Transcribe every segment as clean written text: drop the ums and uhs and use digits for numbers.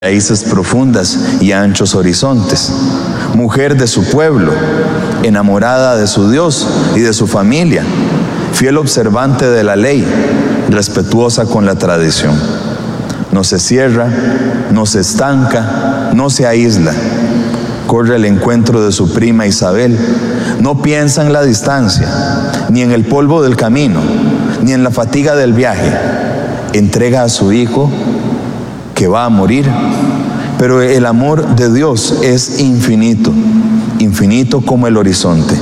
raíces profundas y anchos horizontes, mujer de su pueblo, enamorada de su Dios y de su familia, fiel observante de la ley, respetuosa con la tradición. No se cierra, no se estanca, no se aísla. Corre al encuentro de su prima Isabel, no piensa en la distancia, ni en el polvo del camino, ni en la fatiga del viaje. Entrega a su hijo que va a morir, pero el amor de Dios es infinito, infinito como el horizonte.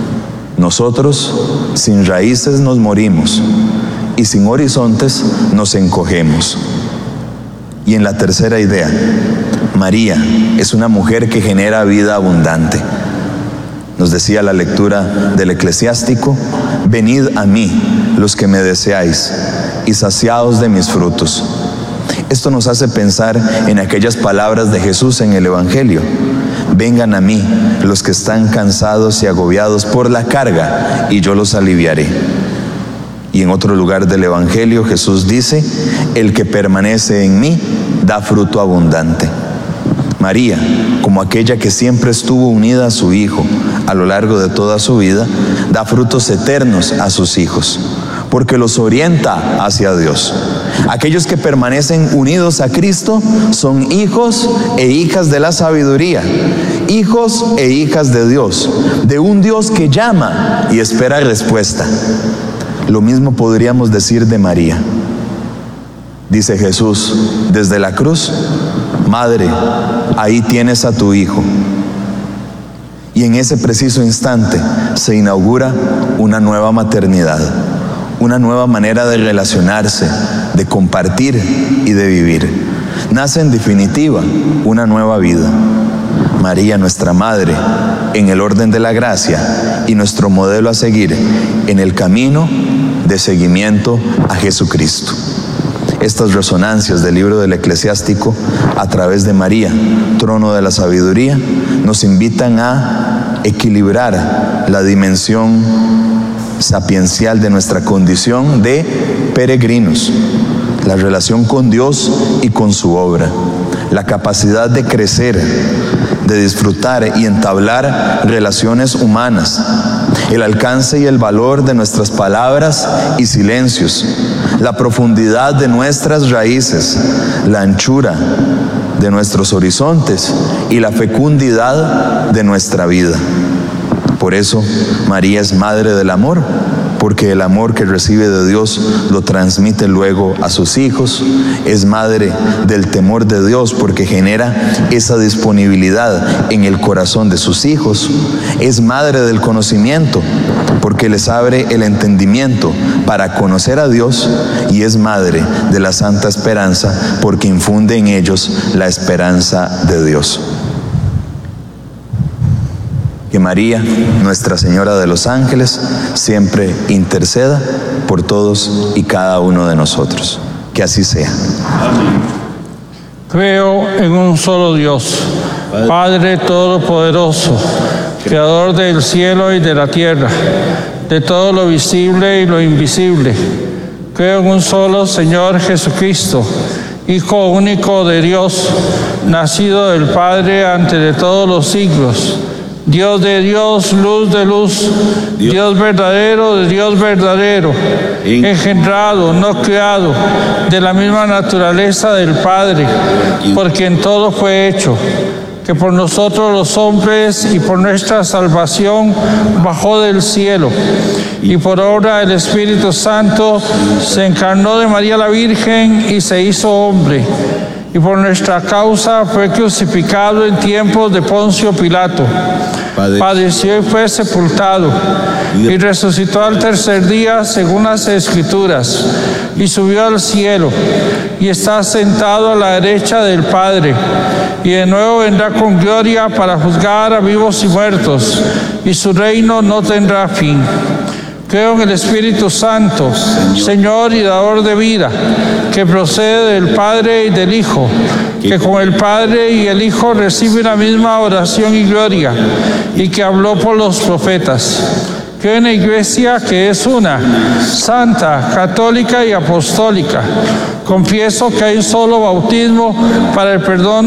Nosotros sin raíces nos morimos y sin horizontes nos encogemos. Y en la tercera idea, María es una mujer que genera vida abundante. Nos decía la lectura del Eclesiástico: venid a mí los que me deseáis y saciados de mis frutos. Esto nos hace pensar en aquellas palabras de Jesús en el Evangelio: vengan a mí los que están cansados y agobiados por la carga, y yo los aliviaré. Y en otro lugar del Evangelio Jesús dice: el que permanece en mí da fruto abundante. María, como aquella que siempre estuvo unida a su Hijo a lo largo de toda su vida, da frutos eternos a sus hijos, porque los orienta hacia Dios. Aquellos que permanecen unidos a Cristo son hijos e hijas de la sabiduría, hijos e hijas de Dios, de un Dios que llama y espera respuesta. Lo mismo podríamos decir de María. Dice Jesús desde la cruz: Madre, ahí tienes a tu Hijo. Y en ese preciso instante se inaugura una nueva maternidad, una nueva manera de relacionarse, de compartir y de vivir. Nace en definitiva una nueva vida. María, nuestra Madre, en el orden de la gracia, y nuestro modelo a seguir en el camino de seguimiento a Jesucristo. Estas resonancias del libro del Eclesiástico, a través de María, trono de la sabiduría, nos invitan a equilibrar la dimensión sapiencial de nuestra condición de peregrinos, la relación con Dios y con su obra, la capacidad de crecer, de disfrutar y entablar relaciones humanas, el alcance y el valor de nuestras palabras y silencios, la profundidad de nuestras raíces, la anchura de nuestros horizontes y la fecundidad de nuestra vida. Por eso María es madre del amor, porque el amor que recibe de Dios lo transmite luego a sus hijos. Es madre del temor de Dios, porque genera esa disponibilidad en el corazón de sus hijos. Es madre del conocimiento, porque les abre el entendimiento para conocer a Dios. Y es madre de la santa esperanza, porque infunde en ellos la esperanza de Dios. Que María, Nuestra Señora de los Ángeles, siempre interceda por todos y cada uno de nosotros. Que así sea. Amén. Creo en un solo Dios, Padre Todopoderoso, Creador del cielo y de la tierra, de todo lo visible y lo invisible. Creo en un solo Señor Jesucristo, Hijo único de Dios, nacido del Padre antes de todos los siglos, Dios de Dios, luz de luz, Dios verdadero de Dios verdadero, engendrado, no creado, de la misma naturaleza del Padre, por quien todo fue hecho, que por nosotros los hombres y por nuestra salvación bajó del cielo, y por obra del Espíritu Santo se encarnó de María la Virgen y se hizo hombre, y por nuestra causa fue crucificado en tiempos de Poncio Pilato. Padeció y fue sepultado, y resucitó al tercer día según las Escrituras, y subió al cielo, y está sentado a la derecha del Padre, y de nuevo vendrá con gloria para juzgar a vivos y muertos, y su reino no tendrá fin. Creo en el Espíritu Santo, Señor y dador de vida, que procede del Padre y del Hijo, que con el Padre y el Hijo recibe la misma oración y gloria, y que habló por los profetas. Creo en la Iglesia, que es una, santa, católica y apostólica. Confieso que hay un solo bautismo para el perdón